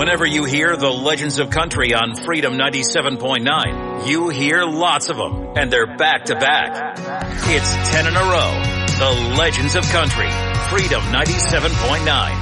Whenever you hear the Legends of Country on Freedom 97.9, you hear lots of them, and they're back to back. It's 10 in a row. The Legends of Country, Freedom 97.9.